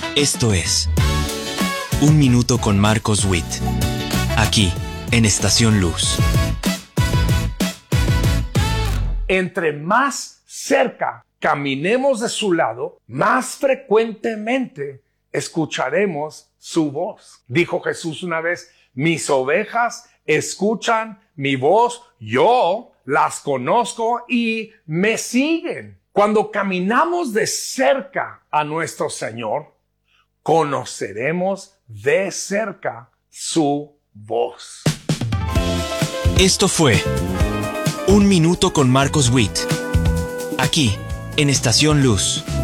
Esto es Un Minuto con Marcos Witt, aquí en Estación Luz. Entre más cerca caminemos de su lado, más frecuentemente escucharemos su voz. Dijo Jesús una vez: mis ovejas escuchan mi voz, yo las conozco y me siguen. Cuando caminamos de cerca a nuestro Señor, conoceremos de cerca su voz. Esto fue Un Minuto con Marcos Witt, aquí en Estación Luz.